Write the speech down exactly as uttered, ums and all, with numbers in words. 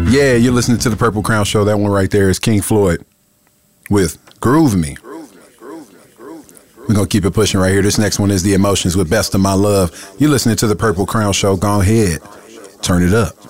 Yeah, you're listening to the Purple Crown Show. That one right there is King Floyd with Groove Me. We're going to keep it pushing right here. This next one is The Emotions with Best of My Love. You're listening to the Purple Crown Show. Go ahead. Turn it up.